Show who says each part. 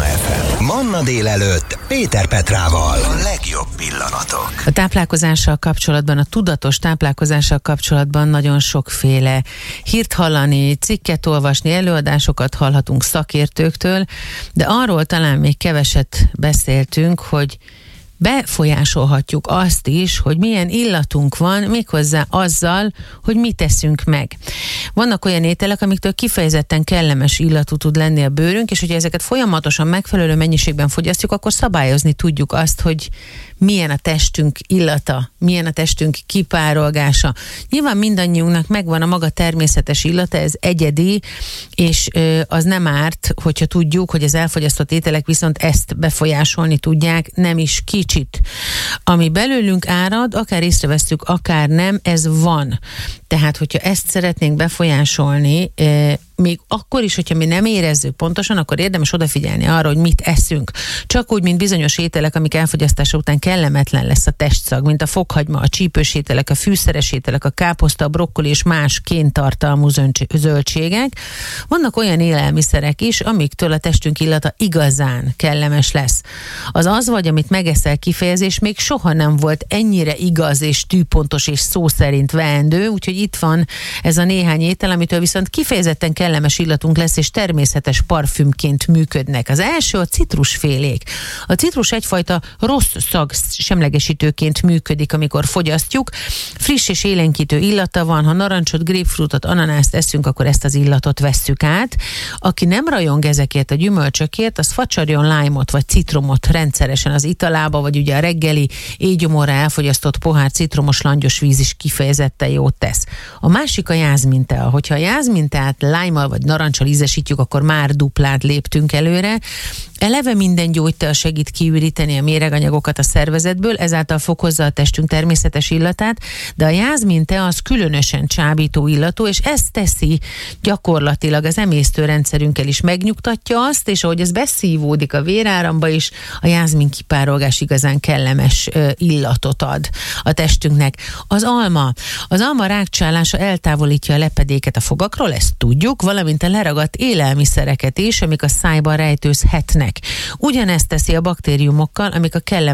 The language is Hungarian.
Speaker 1: FM. Manna délelőtt Péter Petrával. A legjobb pillanatok.
Speaker 2: A táplálkozással kapcsolatban, a tudatos táplálkozással kapcsolatban nagyon sokféle hírt hallani, cikket olvasni, előadásokat hallhatunk szakértőktől, de arról talán még keveset beszéltünk, hogy befolyásolhatjuk azt is, hogy milyen illatunk van, méghozzá azzal, hogy mit teszünk meg. Vannak olyan ételek, amiktől kifejezetten kellemes illatú tud lenni a bőrünk, és hogyha ezeket folyamatosan megfelelő mennyiségben fogyasztjuk, akkor szabályozni tudjuk azt, hogy milyen a testünk illata, milyen a testünk kipárolgása. Nyilván mindannyiunknak megvan a maga természetes illata, ez egyedi, és az nem árt, hogyha tudjuk, hogy az elfogyasztott ételek viszont ezt befolyásolni tudják, nem is kicsit. Ami belőlünk árad, akár észrevesszük, akár nem, ez van. Tehát, hogyha ezt szeretnénk befolyásolni, még akkor is, hogyha mi nem érezzük pontosan, akkor érdemes odafigyelni arra, hogy mit eszünk. Csak úgy, mint bizonyos ételek, amik elfogyasztása után kellemetlen lesz a testszag, mint a fokhagyma, a csípős ételek, a fűszeres ételek, a káposzta, a brokkoli és más kéntartalmú zöldségek. Vannak olyan élelmiszerek is, amiktől a testünk illata igazán kellemes lesz. Az vagy, amit megeszel kifejezés, még soha nem volt ennyire igaz és tűpontos és szó szerint veendő, úgyhogy itt van ez a néhány étel, amitől viszont kifejezetten kellemes illatunk lesz, és természetes parfümként működnek. Az első a citrusfélék. A citrus egyfajta rossz szag semlegesítőként működik, amikor fogyasztjuk. Friss és élénkítő illata van, ha narancsot, grapefruitot, ananászt eszünk, akkor ezt az illatot vesszük át. Aki nem rajong ezekért a gyümölcsökért, az facsarjon lájmot vagy citromot rendszeresen az italába, vagy ugye a reggeli éjgyomorra elfogyasztott pohár citromos langyos víz is kifejezetten jót tesz. A másik a jászmintea. Hogyha a jászminteát lájmmal vagy narancsal ízesítjük, akkor már duplát léptünk előre. Eleve minden gyógytea segít kiüríteni a méreganyagokat a szervezetből, ezáltal fokozza a testünk természetes illatát, de a jászmintea az különösen csábító illatú, és ez teszi gyakorlatilag az emésztőrendszerünkkel is, megnyugtatja azt, és ahogy ez beszívódik a véráramba is, a jászmin kipárolgás igazán kellemes illatot ad a testünknek. Az alma rákcsálása eltávolítja a lepedéket a fogakról, ezt tudjuk, valamint a leragadt élelmiszereket is, amik a szájban rejtőzhetnek. Ugyanezt teszi a baktériumokkal, amik a kellemes